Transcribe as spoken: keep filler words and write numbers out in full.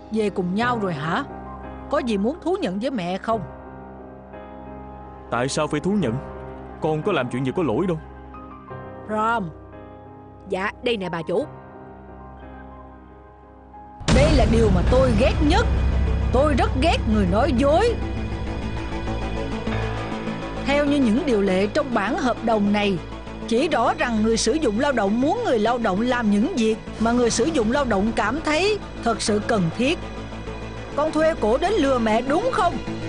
về cùng nhau rồi hả? Có gì muốn thú nhận với mẹ không? Tại sao phải thú nhận? Con có làm chuyện gì có lỗi đâu. Ram, Dạ đây nè bà chủ. đây là điều mà tôi ghét nhất. Tôi rất ghét người nói dối. Theo như những điều lệ trong bản hợp đồng này, chỉ rõ rằng người sử dụng lao động muốn người lao động làm những việc mà người sử dụng lao động cảm thấy thật sự cần thiết. Con thuê cổ đến lừa mẹ đúng không?